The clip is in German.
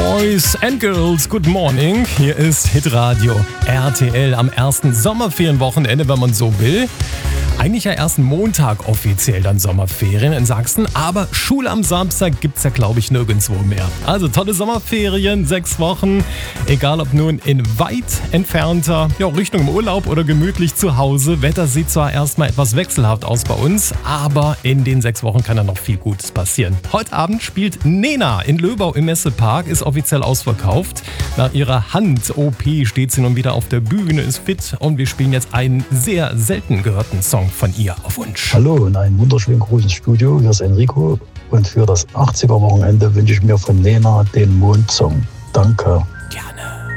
Boys and Girls, good morning. Hier ist Hitradio RTL am ersten Sommerferienwochenende, wenn man so will. Eigentlich ja erst Montag offiziell dann Sommerferien in Sachsen, aber Schule am Samstag gibt's ja glaube ich nirgendwo mehr. Also tolle Sommerferien, 6 Wochen, egal ob nun in weit entfernter Richtung im Urlaub oder gemütlich zu Hause. Wetter sieht zwar erstmal etwas wechselhaft aus bei uns, aber in den 6 Wochen kann ja noch viel Gutes passieren. Heute Abend spielt Nena in Löbau im Messepark, ist offiziell ausverkauft. Nach ihrer Hand-OP steht sie nun wieder auf der Bühne, ist fit und wir spielen jetzt einen sehr selten gehörten Song von ihr auf Wunsch. Hallo und ein wunderschön großes Studio. Hier ist Enrico und für das 80er-Wochenende wünsche ich mir von Nena den Mondsong. Danke. Gerne.